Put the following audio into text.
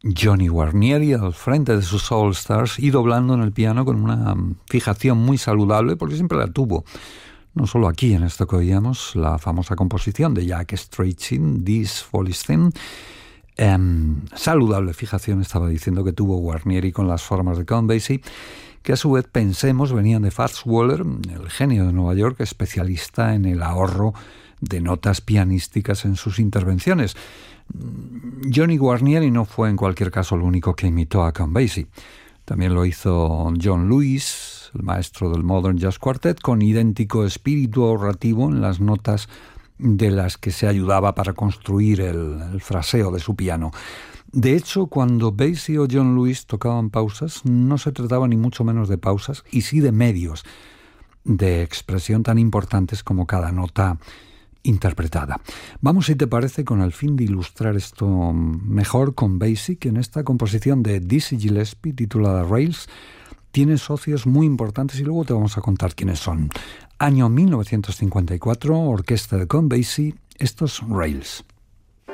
Johnny Guarnieri al frente de sus All Stars y doblando en el piano con una fijación muy saludable, porque siempre la tuvo. No solo aquí, en esto que oíamos, la famosa composición de Jack Strachan, This Foolish Thing. Saludable fijación, estaba diciendo, que tuvo Guarnieri con las formas de Count Basie, que a su vez, pensemos, venían de Fats Waller, el genio de Nueva York, especialista en el ahorro de notas pianísticas en sus intervenciones. Johnny Guarnieri no fue en cualquier caso el único que imitó a Count Basie. También lo hizo John Lewis, el maestro del Modern Jazz Quartet, con idéntico espíritu ahorrativo en las notas de las que se ayudaba para construir el fraseo de su piano. De hecho, cuando Basie o John Lewis tocaban pausas, no se trataba ni mucho menos de pausas, y sí de medios de expresión tan importantes como cada nota interpretada. Vamos, si te parece, con el fin de ilustrar esto mejor, con Basie, que en esta composición de Dizzy Gillespie titulada Rails tiene socios muy importantes y luego te vamos a contar quiénes son. Año 1954, orquesta de Count Basie, estos Rails.